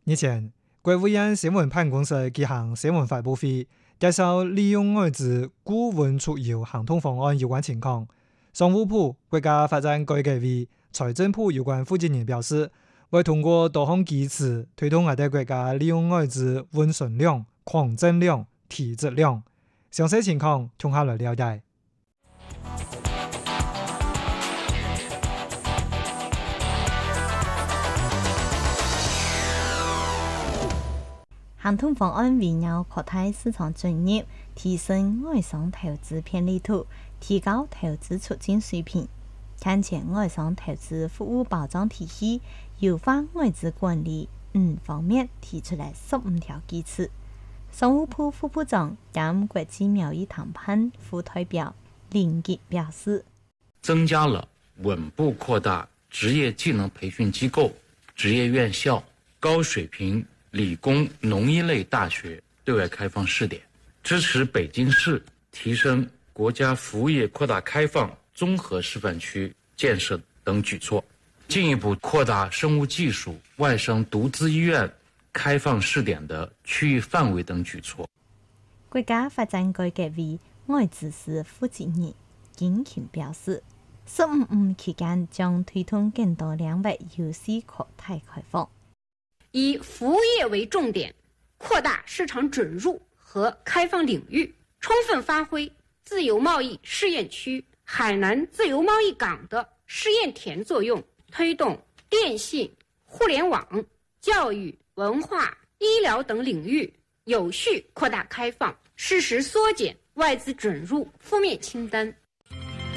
日前，国务院新闻办公室举行新闻发布会，介绍利用外资股份出游行通方案有关情况。商务部国家发展改革委、财政部有关负责人表示，会通过多项机制推动我哋國家利用外資運存量、擴增量、提質量。詳細情況從下來了解。 行通方案圍繞擴大市場進入，提升外商投資便利度，提高投資促進水平，健全外商投資服務保障體系，優化外資管理方面提出來15條機制。商務部副部長兼國際貿易談判副代表林傑表示， 增加了穩步擴大職業技能培訓機構、職業院校、高水平理工農醫類大學對外開放試點，支持北京市提升國家服務業擴大開放綜合示範區建設等舉措，進一步擴大生物技術外商獨資醫院開放試點的區域範圍等舉措。 國家發展改革委外資司負責人金權表示，15期間將推動更多兩位優勢擴大開放。 以服務業為重點，擴大市場准入和開放領域，充分發揮自由貿易試驗區海南自由貿易港的試驗田作用，推動電信、互聯網、教育、文化、醫療等領域有序擴大開放，適時縮減外資准入負面清單。